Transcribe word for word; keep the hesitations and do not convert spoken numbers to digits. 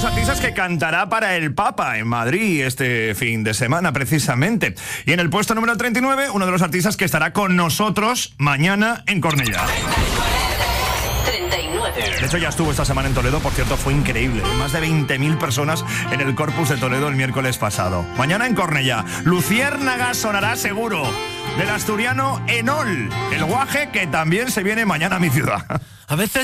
los artistas que cantará para el Papa en Madrid este fin de semana, precisamente. Y en el puesto número treinta y nueve, uno de los artistas que estará con nosotros mañana en Cornellá. treinta y nueve. De hecho, ya estuvo esta semana en Toledo, por cierto, fue increíble. Más de veinte mil personas en el Corpus de Toledo el miércoles pasado. Mañana en Cornellá, Luciérnaga sonará seguro. Del asturiano Enol, el guaje que también se viene mañana a mi ciudad. A veces